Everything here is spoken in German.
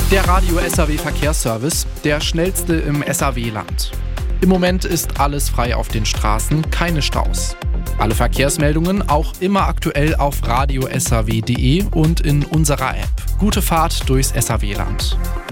Der Radio SAW Verkehrsservice, der schnellste im SAW-Land. Im Moment ist alles frei auf den Straßen, keine Staus. Alle Verkehrsmeldungen auch immer aktuell auf radiosaw.de und in unserer App. Gute Fahrt durchs SAW-Land.